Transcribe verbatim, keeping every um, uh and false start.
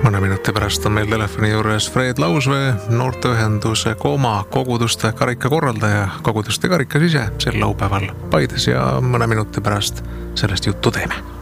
Mõne minuti pärast on meil telefoni juures Fred Lausvee, noorteühenduse Koma koguduste karika korraldaja, koguduste karikas ise sel laupäeval Paides ja mõne minuti pärast sellest juttu teeme.